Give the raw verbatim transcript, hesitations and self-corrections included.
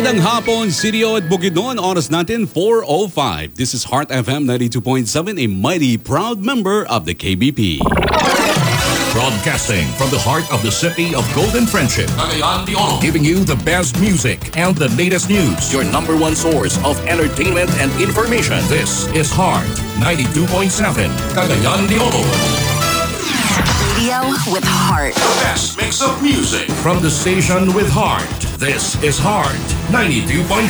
Magandang hapon, Sirio at Bukidnon. Oras natin, four oh five. This is Heart F M ninety-two point seven, a mighty proud member of the K B P. Broadcasting from the heart of the city of Golden Friendship. Cagayan de Oro. Giving you the best music and the latest news. Your number one source of entertainment and information. This is Heart ninety-two point seven. Cagayan de Oro. Radio with heart. The best mix of music from the station with heart. This is Heart ninety-two point